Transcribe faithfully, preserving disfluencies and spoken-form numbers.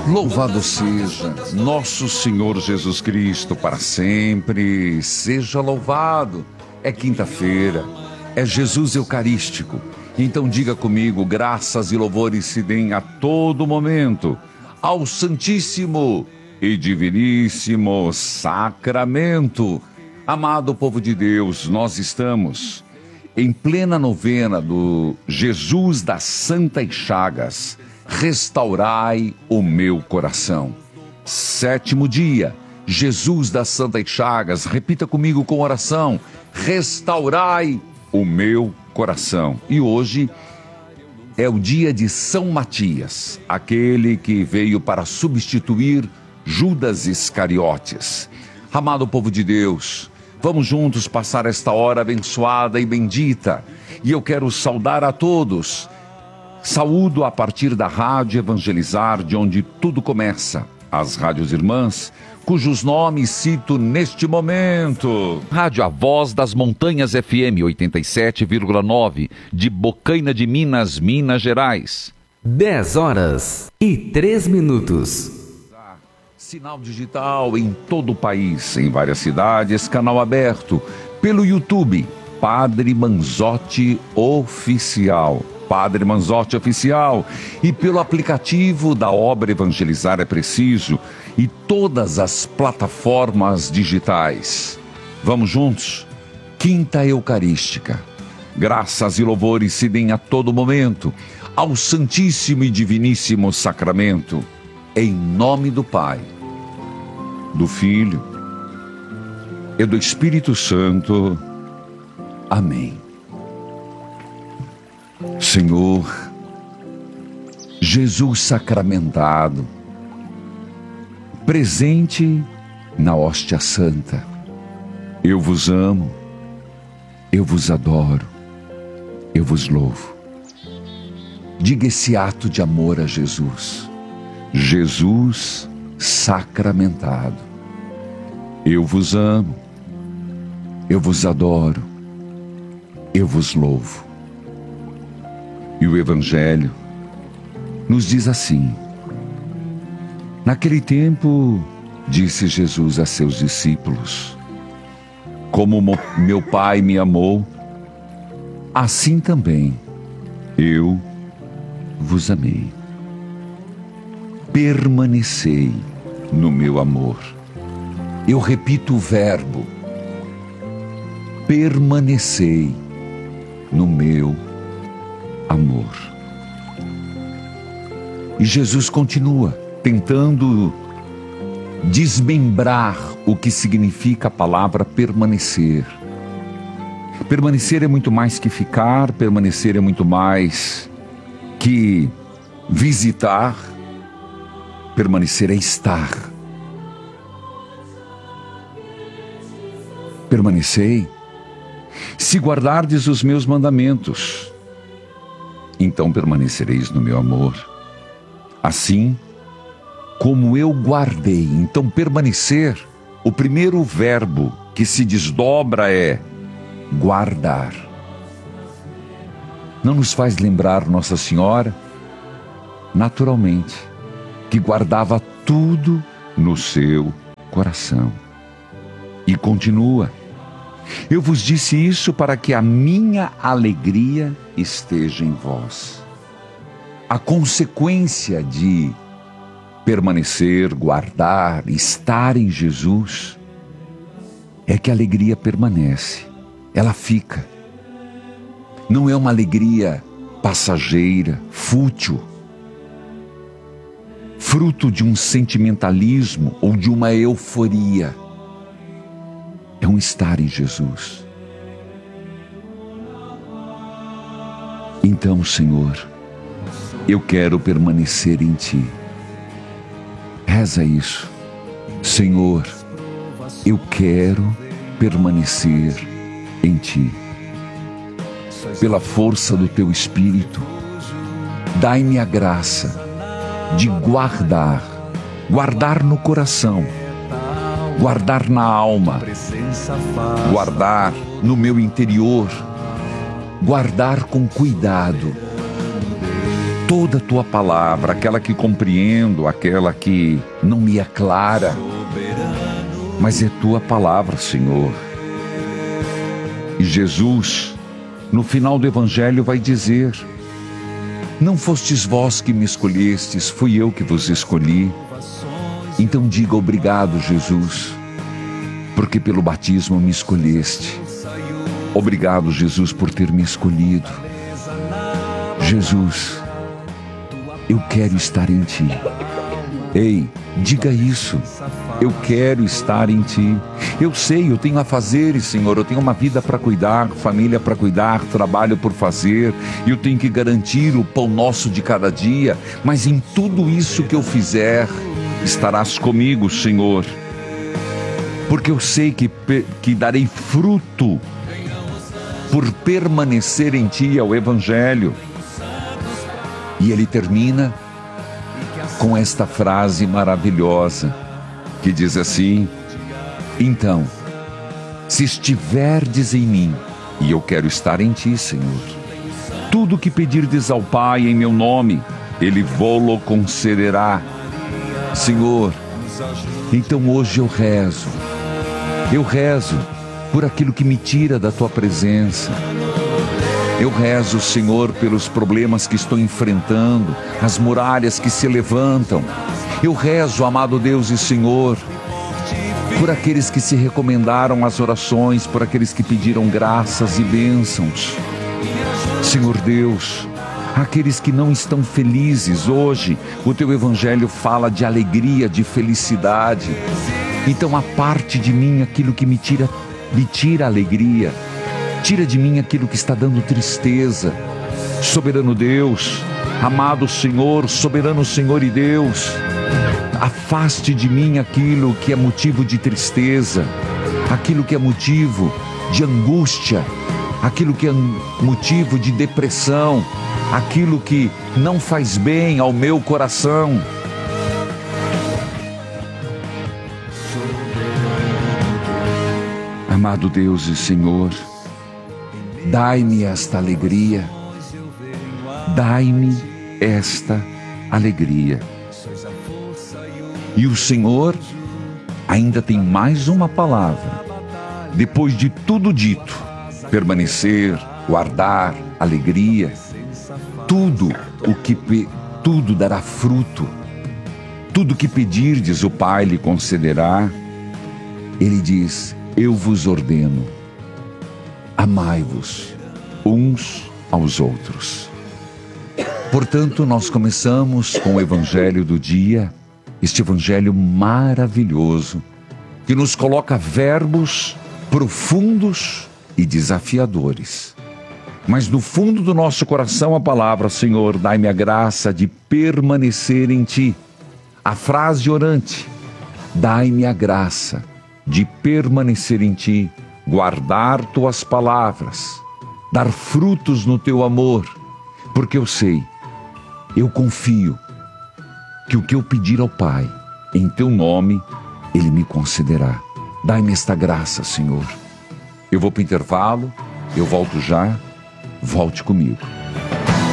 Louvado seja nosso Senhor Jesus Cristo, para sempre seja louvado. É quinta-feira, é Jesus Eucarístico. Então diga comigo, graças e louvores se deem a todo momento ao Santíssimo e Diviníssimo Sacramento. Amado povo de Deus, nós estamos em plena novena do Jesus das Santas Chagas. Restaurai o meu coração. Sétimo dia, Jesus das Santas Chagas. Repita comigo com oração: restaurai o meu coração. E hoje é o dia de São Matias, aquele que veio para substituir Judas Iscariotes. Amado povo de Deus, vamos juntos passar esta hora abençoada e bendita. E eu quero saudar a todos. Saúdo a partir da Rádio Evangelizar, de onde tudo começa, as rádios irmãs, cujos nomes cito neste momento. Rádio A Voz das Montanhas F M oitenta e sete vírgula nove, de Bocaina de Minas, Minas Gerais. dez horas e três minutos. Sinal digital em todo o país, em várias cidades, canal aberto, pelo YouTube, Padre Manzotti Oficial. Padre Manzotti Oficial, e pelo aplicativo da Obra Evangelizar é Preciso e todas as plataformas digitais. Vamos juntos? Quinta Eucarística. Graças e louvores se deem a todo momento ao Santíssimo e Diviníssimo Sacramento. Em nome do Pai, do Filho e do Espírito Santo. Amém. Senhor, Jesus sacramentado, presente na hóstia santa, eu vos amo, eu vos adoro, eu vos louvo. Diga esse ato de amor a Jesus. Jesus sacramentado, eu vos amo, eu vos adoro, eu vos louvo. E o Evangelho nos diz assim: naquele tempo, disse Jesus a seus discípulos: como meu Pai me amou, assim também eu vos amei. Permanecei no meu amor. Eu repito o verbo: permanecei no meu amor. E Jesus continua tentando desmembrar o que significa a palavra permanecer. Permanecer é muito mais que ficar, permanecer é muito mais que visitar, permanecer é estar. Permanecei, se guardardes os meus mandamentos, então permanecereis no meu amor, assim como eu guardei. Então permanecer, o primeiro verbo que se desdobra é guardar. Não nos faz lembrar Nossa Senhora? Naturalmente, que guardava tudo no seu coração. E continua: eu vos disse isso para que a minha alegria esteja em vós. A consequência de permanecer, guardar, estar em Jesus, é que a alegria permanece, ela fica. Não é uma alegria passageira, fútil, fruto de um sentimentalismo ou de uma euforia. É um estar em Jesus. Então, Senhor, eu quero permanecer em Ti. Reza isso: Senhor, eu quero permanecer em Ti. Pela força do Teu Espírito, dai-me a graça de guardar, guardar no coração, guardar na alma, guardar no meu interior, guardar com cuidado toda a tua palavra, aquela que compreendo, aquela que não me é clara, mas é tua palavra, Senhor. E Jesus, no final do Evangelho, vai dizer: não fostes vós que me escolhestes, fui eu que vos escolhi. Então diga obrigado, Jesus, porque pelo batismo me escolheste. Obrigado, Jesus, por ter me escolhido. Jesus, eu quero estar em Ti. Ei, diga isso. Eu quero estar em Ti. Eu sei, eu tenho afazeres, Senhor. Eu tenho uma vida para cuidar, família para cuidar, trabalho por fazer. Eu tenho que garantir o pão nosso de cada dia. Mas em tudo isso que eu fizer, estarás comigo, Senhor. Porque eu sei que, que darei fruto por permanecer em Ti, é o Evangelho. E ele termina com esta frase maravilhosa, que diz assim: então, se estiverdes em mim, e eu quero estar em Ti, Senhor, tudo que pedirdes ao Pai em meu nome, Ele vô-lo concederá. Senhor, então hoje eu rezo, eu rezo por aquilo que me tira da Tua presença. Eu rezo, Senhor, pelos problemas que estou enfrentando, as muralhas que se levantam. Eu rezo, amado Deus e Senhor, por aqueles que se recomendaram às orações, por aqueles que pediram graças e bênçãos. Senhor Deus, aqueles que não estão felizes hoje, o Teu Evangelho fala de alegria, de felicidade. Então aparte de mim aquilo que me tira, me tira a alegria. Tira de mim aquilo que está dando tristeza. Soberano Deus, amado Senhor, soberano Senhor e Deus, afaste de mim aquilo que é motivo de tristeza, aquilo que é motivo de angústia, aquilo que é motivo de depressão, aquilo que não faz bem ao meu coração. Amado Deus e Senhor, dai-me esta alegria, dai-me esta alegria. E o Senhor ainda tem mais uma palavra. Depois de tudo dito, permanecer, guardar, alegria, tudo o que tudo dará fruto, tudo que pedirdes o Pai lhe concederá. Ele diz: eu vos ordeno, amai-vos uns aos outros. Portanto, nós começamos com o Evangelho do dia, este Evangelho maravilhoso, que nos coloca verbos profundos e desafiadores. Mas no fundo do nosso coração a palavra: Senhor, dai-me a graça de permanecer em Ti. A frase orante: dai-me a graça de permanecer em Ti, guardar Tuas palavras, dar frutos no Teu amor, porque eu sei, eu confio que o que eu pedir ao Pai, em Teu nome, Ele me concederá. Dai-me esta graça, Senhor. Eu vou para o intervalo, eu volto já, volte comigo.